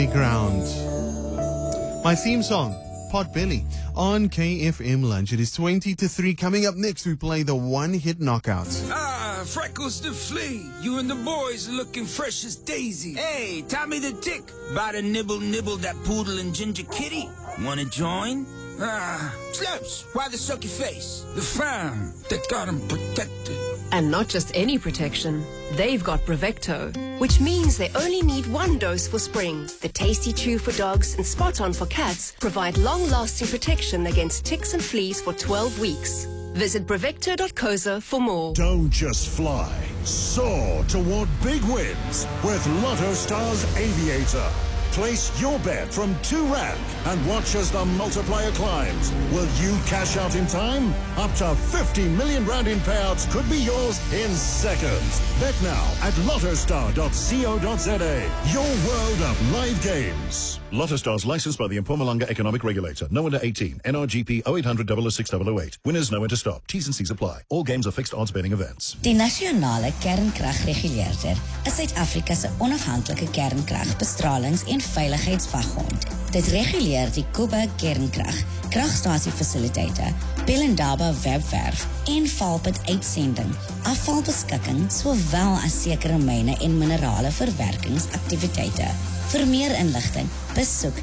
Holy Ground. My theme song, Potbelly, on KFM Lunch. It is 20 to 3. Coming up next, we play the one-hit knockout. Freckles the flea. You and the boys looking fresh as daisy. Hey, Tommy the Tick. About to nibble that poodle and ginger kitty. Wanna join? Slips, why the sucky face? The fam that got him protected. And not just any protection. They've got Brevecto, which means they only need one dose for spring. The Tasty Chew for dogs and Spot On for cats provide long-lasting protection against ticks and fleas for 12 weeks. Visit brevecto.co.za for more. Don't just fly. Soar toward big wins with Lotto Stars Aviator. Place your bet from R2 and watch as the multiplier climbs. Will you cash out in time? Up to 50 million rand in payouts could be yours in seconds. Bet now at lottostar.co.za. Your world of live games. Lotto Stars licensed by the Mpumalanga Economic Regulator. No under 18. NRGP 0800 006 008. Winners know when to stop. T's and C's apply. All games are fixed odds betting events. Die nasionale kernkragreguleerder is Suid-Afrika se onafhanklike kernkragbestralings- en veiligheidsvaghond. Dit reguleer die Kuba kernkrag, kragstasie-fasiliteite, Pelindaba webwerf en Valpit uitsending, afvalbeskikking sowel as sekere myne en minerale verwerkingsaktiwiteite. Vir meer inligting, besoek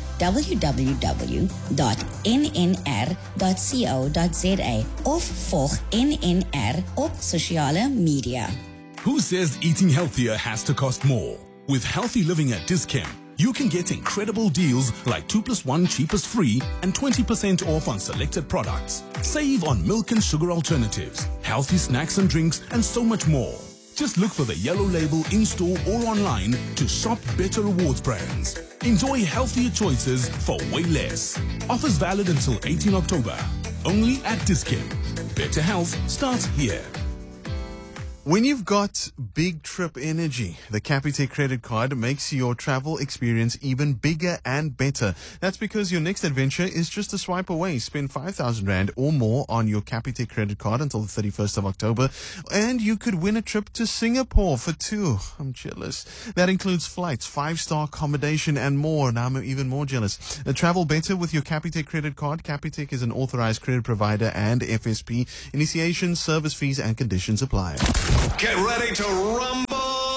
www.nnr.co.za of volg NNR op sosiale media. Who says eating healthier has to cost more? With Healthy Living at Dis-Chem, you can get incredible deals like 2+1 cheapest free and 20% off on selected products. Save on milk and sugar alternatives, healthy snacks and drinks, and so much more. Just look for the yellow label in-store or online to shop Better Rewards brands. Enjoy healthier choices for way less. Offers valid until 18 October. Only at Dis-Chem. Better health starts here. When you've got big trip energy, the Capitec credit card makes your travel experience even bigger and better. That's because your next adventure is just a swipe away. Spend 5,000 Rand or more on your Capitec credit card until the 31st of October, and you could win a trip to Singapore for 2. I'm jealous. That includes flights, 5-star accommodation, and more. Now I'm even more jealous. Travel better with your Capitec credit card. Capitec is an authorized credit provider and FSP. Initiation, service fees, and conditions apply. Get ready to rumble!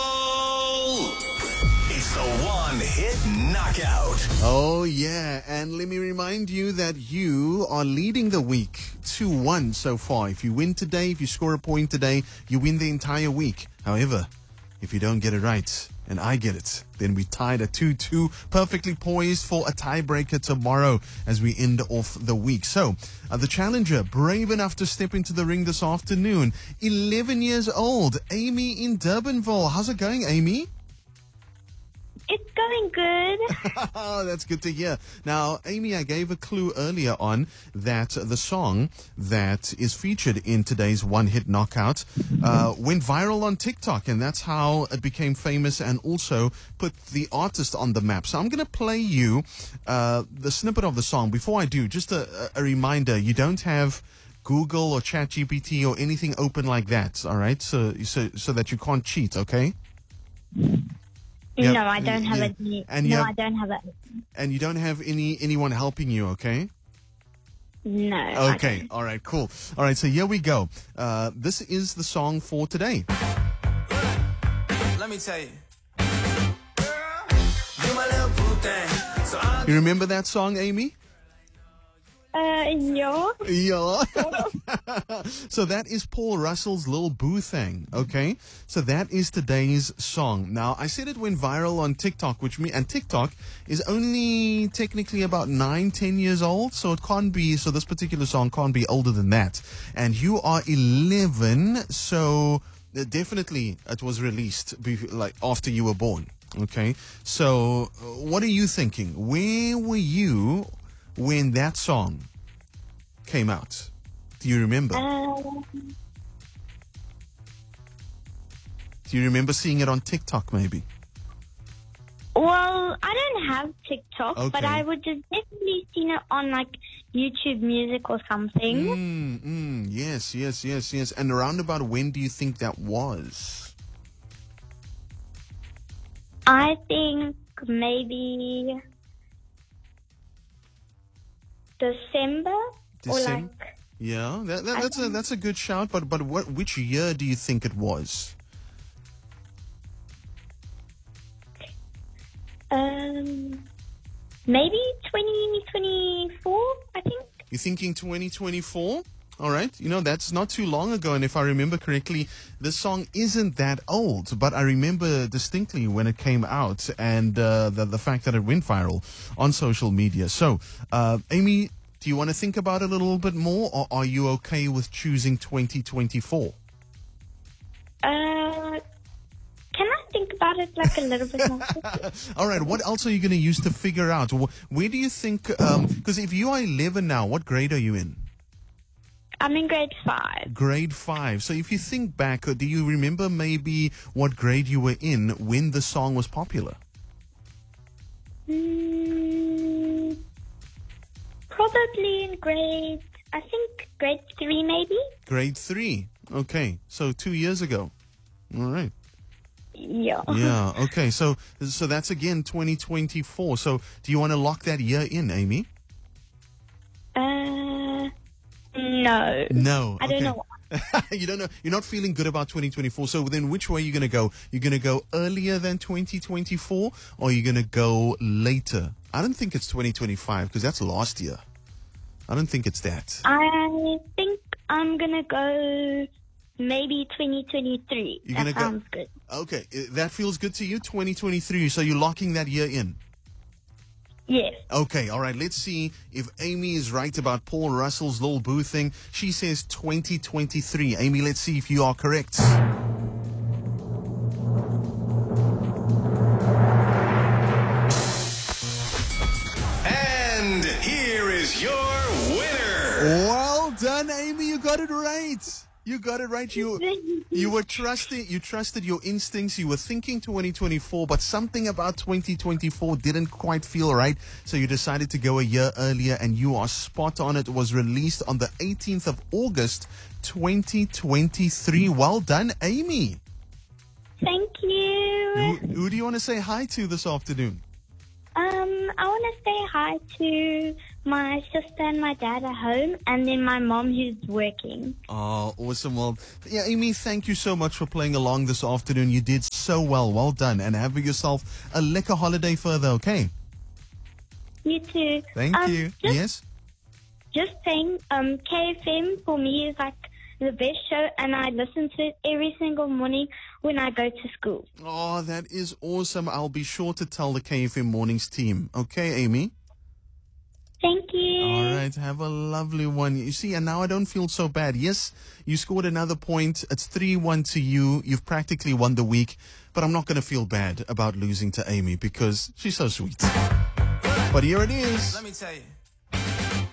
It's the one-hit knockout. Oh, yeah. And let me remind you that you are leading the week 2-1 so far. If you win today, if you score a point today, you win the entire week. However, if you don't get it right, and I get it, then we tied at 2-2, perfectly poised for a tiebreaker tomorrow as we end off the week. So, the challenger, brave enough to step into the ring this afternoon, 11 years old, Amy in Durbanville. How's it going, Amy? It's going good. Oh, that's good to hear. Now, Amy, I gave a clue earlier on that the song that is featured in today's one-hit knockout went viral on TikTok, and that's how it became famous and also put the artist on the map. So I'm going to play you the snippet of the song. Before I do, just a reminder, you don't have Google or ChatGPT or anything open like that, all right? So that you can't cheat, okay? No, I don't have it. I don't have it. And you don't have anyone helping you, okay? No. Okay, all right, cool. All right, so here we go. This is the song for today. Let me tell you. You my little boo thing. So You remember that song, Amy? Yeah. Yeah. So that is Paul Russell's Lil Boo Thang, okay? So that is today's song. Now, I said it went viral on TikTok, and TikTok is only technically about 9-10 years old, so it can't be, so this particular song can't be older than that. And you are 11, so definitely it was released after you were born, okay? So what are you thinking? Where were you when that song came out? Do you remember? Do you remember seeing it on TikTok, maybe? Well, I don't have TikTok, Okay. but I would just definitely seen it on YouTube Music or something. Yes. And around about when do you think that was? I think maybe December. Or like, yeah, that's a good shout. But which year do you think it was? maybe 2024, I think. You're thinking 2024? All right. You know, that's not too long ago. And if I remember correctly, this song isn't that old. But I remember distinctly when it came out and the fact that it went viral on social media. So, Amy, do you want to think about it a little bit more, or are you okay with choosing 2024? Can I think about it like a little bit more? All right. What else are you going to use to figure out? Where do you think, because if you are 11 now, what grade are you in? I'm in grade 5. Grade 5. So if you think back, do you remember maybe what grade you were in when the song was popular? Probably in grade 3 maybe. Grade 3. Okay. So 2 years ago. All right. Yeah. Yeah. Okay. So that's again 2024. So do you want to lock that year in, Amy? No. No. I don't know. You don't know. You're not feeling good about 2024. So then which way are you going to go? You're going to go earlier than 2024, or are you going to go later? I don't think it's 2025 because that's last year. I don't think it's that. I think I'm going to go maybe 2023. That sounds good. Okay. That feels good to you, 2023. So you're locking that year in? Yes. Okay, all right. Let's see if Amy is right about Paul Russell's Lil Boo thing. She says 2023. Amy, let's see if you are correct. And here is your winner. Well done, Amy. You got it right. You got it right. You trusted your instincts. You were thinking 2024, but something about 2024 didn't quite feel right. So you decided to go a year earlier, and you are spot on. It was released on the 18th of August, 2023. Well done, Amy. Thank you. Who do you want to say hi to this afternoon? I want to say hi to my sister and my dad at home, and then my mom who's working. Oh, awesome. Well, yeah, Amy, thank you so much for playing along this afternoon. You did so well. Well done. And have yourself a lekker holiday further, okay? You too. Thank you. Yes? Just saying, KFM for me is like the best show, and I listen to it every single morning when I go to school. Oh, that is awesome. I'll be sure to tell the KFM Mornings team. Okay, Amy? Thank you. All right. Have a lovely one. You see, and now I don't feel so bad. Yes, you scored another point. It's 3-1 to you. You've practically won the week. But I'm not going to feel bad about losing to Amy because she's so sweet. But here it is. Let me tell you.